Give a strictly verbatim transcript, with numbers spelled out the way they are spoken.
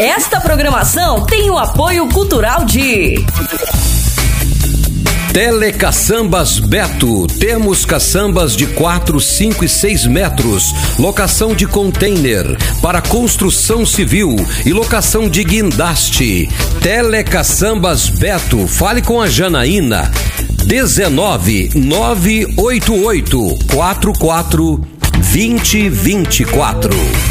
Esta programação tem o apoio cultural de Telecaçambas Beto. Temos caçambas de quatro, cinco e seis metros. Locação de container para construção civil e locação de guindaste. Telecaçambas Beto. Fale com a Janaína. dezenove, nove oito oito, quatro quatro, vinte, vinte e quatro.